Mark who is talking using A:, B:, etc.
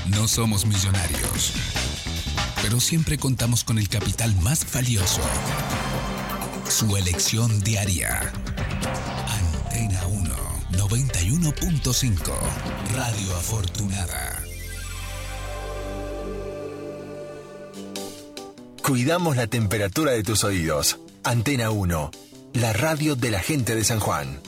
A: No somos millonarios, pero siempre contamos con el capital más valioso: su elección diaria. Antena 1, 91.5, Radio Afortunada.
B: Cuidamos la temperatura de tus oídos. Antena 1, la radio de la gente de San Juan.